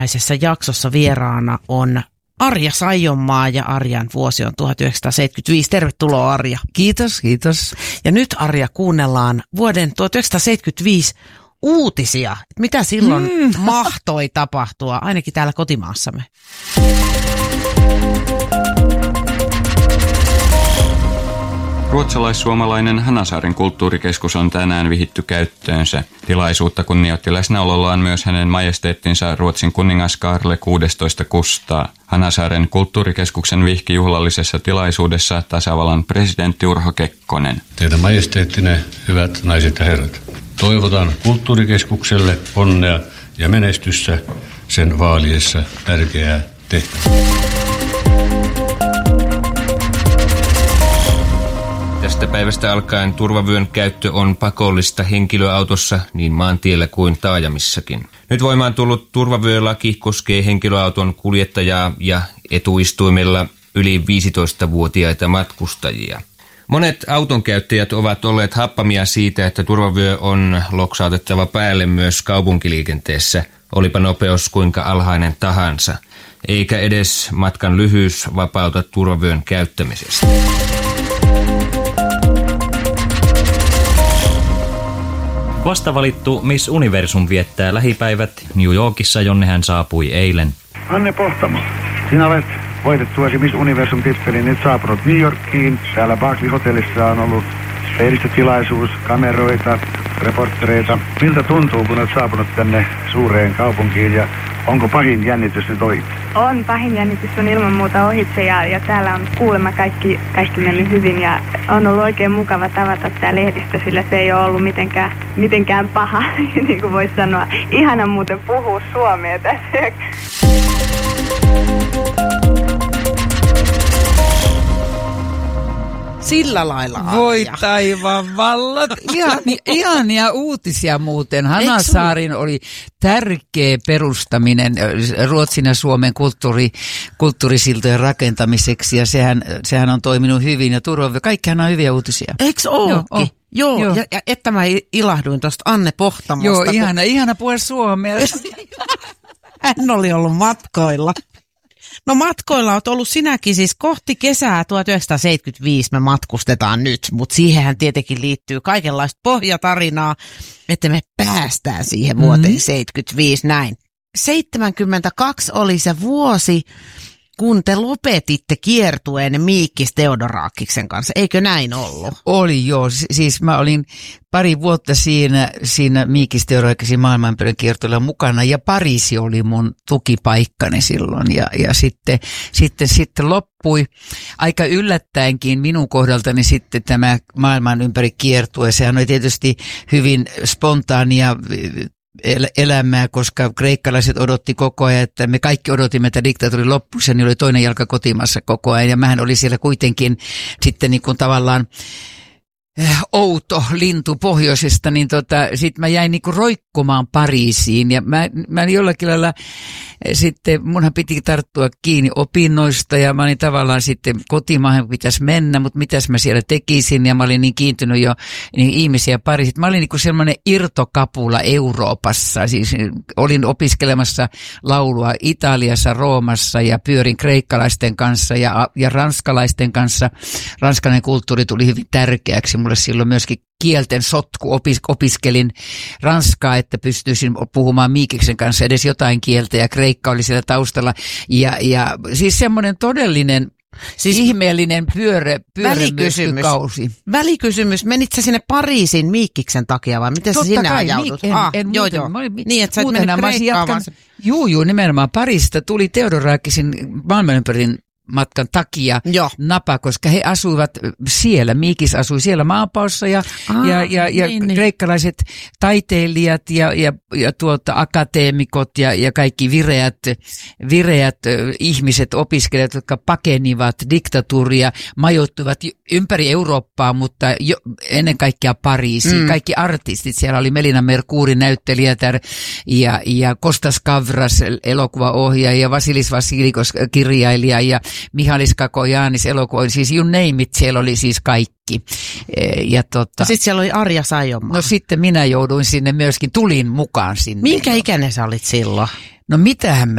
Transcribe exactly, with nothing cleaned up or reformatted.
Näisessä jaksossa vieraana on Arja Saijonmaa ja Arjan vuosi on tuhatyhdeksänsataaseitsemänkymmentäviisi. Tervetuloa Arja. Kiitos, kiitos. Ja nyt Arja kuunnellaan vuoden tuhatyhdeksänsataaseitsemänkymmentäviisi uutisia. Mitä silloin mm. mahtoi tapahtua, ainakin täällä kotimaassamme? Ruotsalais-suomalainen Hanasaaren kulttuurikeskus on tänään vihitty käyttöönsä. Tilaisuutta kunnioitti läsnäolollaan myös hänen majesteettinsa Ruotsin kuningas Kaarle kuudestoista Kustaa. Hanasaaren kulttuurikeskuksen vihki juhlallisessa tilaisuudessa tasavallan presidentti Urho Kekkonen. Teidän majesteettinen, hyvät naiset ja herrat, toivotan kulttuurikeskukselle onnea ja menestyssä sen vaaliessa tärkeää tehtävää. Tästä päivästä alkaen turvavyön käyttö on pakollista henkilöautossa niin maantiellä kuin taajamissakin. Nyt voimaan tullut turvavyölaki koskee henkilöauton kuljettajaa ja etuistuimella yli viisitoistavuotiaita matkustajia. Monet autonkäyttäjät ovat olleet happamia siitä, että turvavyö on loksautettava päälle myös kaupunkiliikenteessä, olipa nopeus kuinka alhainen tahansa, eikä edes matkan lyhyys vapauta turvavyön käyttämisestä. Vastavalittu Miss Universum viettää lähipäivät New Yorkissa, jonne hän saapui eilen. Anne Pohtamo, sinä olet voitettuasi Miss Universum-titteli nyt saapunut New Yorkiin. Täällä Barclay-hotellissa on ollut lehdistötilaisuus, kameroita, reporttereita. Miltä tuntuu, kun olet saapunut tänne suureen kaupunkiin ja onko pahin jännitys nyt ohi? On, pahin jännitys on ilman muuta ohitse ja, ja täällä on kuulemma kaikki, kaikki mennyt hyvin ja on ollut oikein mukava tavata tämä lehdistö, sillä se ei ole ollut mitenkään, mitenkään paha, niin kuin voisi sanoa. Ihana muuten puhua suomea tässä. Sillä lailla, Arja. Voi taivaan vallat. Ihania, ihania uutisia muuten. Hanasaarin oli tärkeä perustaminen Ruotsin ja Suomen kulttuuri, kulttuurisiltojen rakentamiseksi. Ja sehän, sehän on toiminut hyvin. Ja Turva, kaikkihan on hyviä uutisia. Eikö ookin? Joo, Joo. Ja, ja että mä ilahduin tuosta Anne Pohtamosta. Joo, kun... ihana, ihana puhua suomea. Hän oli ollut matkoilla. No matkoilla olet ollut sinäkin siis kohti kesää tuhatyhdeksänsataaseitsemänkymmentäviisi me matkustetaan nyt, mutta siihenhän tietenkin liittyy kaikenlaista pohjatarinaa, että me päästään siihen vuoteen mm-hmm. seitsemänkymmentäviisi näin. seitsemänkymmentäkaksi oli se vuosi, kun te lopetitte kiertueen Miikkis Theodorakiksen kanssa, eikö näin ollut? Oli joo, siis mä olin pari vuotta siinä, siinä Miikkis Theodorakiksen maailmanpöydän kiertueella mukana ja Pariisi oli mun tukipaikkani silloin ja, ja sitten, sitten, sitten loppui aika yllättäenkin minun kohdaltani sitten tämä maailman ympäri kiertue. Sehän oli tietysti hyvin spontaania elämää, koska kreikkalaiset odotti koko ajan, että me kaikki odotimme, että diktatuuri loppuisi, niin oli toinen jalka kotimaassa koko ajan, ja mähän oli siellä kuitenkin sitten niin kuin tavallaan outo lintu pohjoisesta, niin tota, sit mä jäin niinku roikkumaan Pariisiin ja mä, mä jollakin lailla sitten, munhan piti tarttua kiinni opinnoista ja mä olin tavallaan sitten kotimaahan pitäisi mennä, mutta mitäs mä siellä tekisin ja mä olin niin kiintynyt jo niin ihmisiä Pariisiin. Mä olin niinku semmoinen irtokapula Euroopassa, siis olin opiskelemassa laulua Italiassa, Roomassa ja pyörin kreikkalaisten kanssa ja, ja ranskalaisten kanssa. Ranskalainen kulttuuri tuli hyvin tärkeäksi mulle silloin myöskin kielten sotku, opis, opiskelin ranskaa, että pystyisin puhumaan Miikiksen kanssa edes jotain kieltä ja kreikka oli siellä taustalla ja, ja siis semmoinen todellinen siis ihmeellinen pyörä, pyörämyrskykausi. Välikysymys, menit sä sinne Pariisin Miikiksen takia vai miten sä sinne ajaudut? En, ah, en joo, muuten, joo. Olin, niin, että sä et mennyt Kreikkaan vaan... Juu, juu, nimenomaan Pariisista tuli Theodorakisin maailmanympärin matkan takia Joo. napa, koska he asuivat siellä, Miikis asui siellä maanpaossa ja, Aa, ja, ja, ja niin, kreikkalaiset taiteilijat ja, ja, ja tuota, akateemikot ja, ja kaikki vireät, vireät ihmiset, opiskelijat, jotka pakenivat diktatuuria, majoittuivat ympäri Eurooppaa, mutta jo, ennen kaikkea Pariisiin. Mm. Kaikki artistit, siellä oli Melina Mercouri näyttelijätär ja, ja Kostas Kavras elokuvaohjaaja ja Vasilis Vasilikos kirjailija ja Mihalis Kakojanis elokuva, siis you name it, siellä oli siis kaikki. Ja tota, sitten siellä oli Arja Saijonmaa. No sitten minä jouduin sinne myöskin, tulin mukaan sinne. Minkä ikäinen sä olit silloin? No mitähän mä